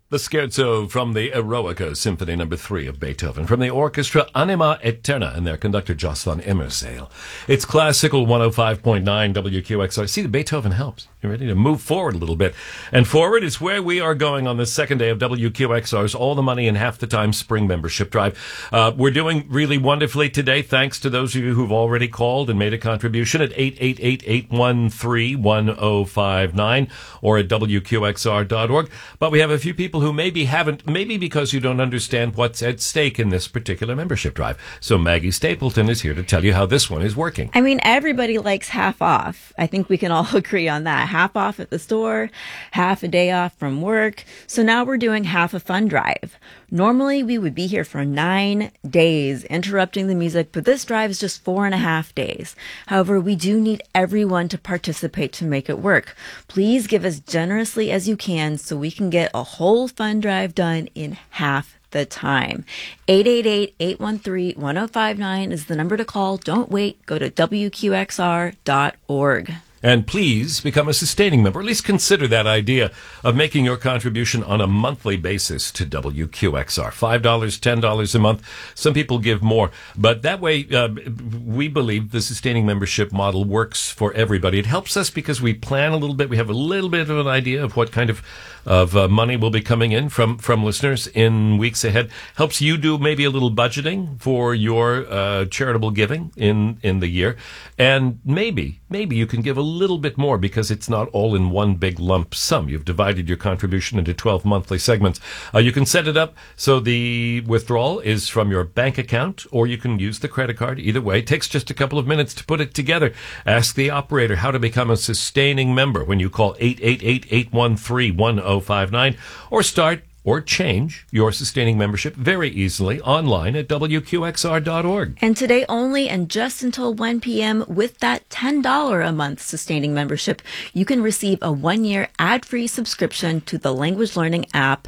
The scherzo from the Eroica Symphony No. 3 of Beethoven, from the orchestra Anima Eterna and their conductor Jocelyn Emersale. It's classical 105.9 WQXR. See, the Beethoven helps. You're ready to move forward a little bit. And forward is where we are going on the second day of WQXR's All the Money in Half the Time Spring Membership Drive. We're doing really wonderfully today, thanks to those of you who've already called and made a contribution at 888-813-1059 or at WQXR.org. But we have a few people who maybe haven't, maybe because you don't understand what's at stake in this particular membership drive. So Maggie Stapleton is here to tell you how this one is working. I mean, everybody likes half off. I think we can all agree on that. Half off at the store, half a day off from work. So now we're doing half a fun drive. Normally, we would be here for 9 days, interrupting the music, but this drive is just 4.5 days. However, we do need everyone to participate to make it work. Please give as generously as you can so we can get a whole fun drive done in half the time. 888-813-1059 is the number to call. Don't wait. Go to WQXR.org. And please become a sustaining member. At least consider that idea of making your contribution on a monthly basis to WQXR. $5, $10 a month. Some people give more. But that way, we believe the sustaining membership model works for everybody. It helps us because we plan a little bit. We have a little bit of an idea of what kind of money will be coming in from listeners in weeks ahead. Helps you do maybe a little budgeting for your charitable giving in the year. And maybe you can give a little bit more because it's not all in one big lump sum. You've divided your contribution into 12 monthly segments. You can set it up so the withdrawal is from your bank account, or you can use the credit card. Either way, it takes just a couple of minutes to put it together. Ask the operator how to become a sustaining member when you call 888-813-1059 or start or change your sustaining membership very easily online at WQXR.org. And today only, and just until 1 p.m., with that $10 a month sustaining membership, you can receive a 1-year ad-free subscription to the language learning app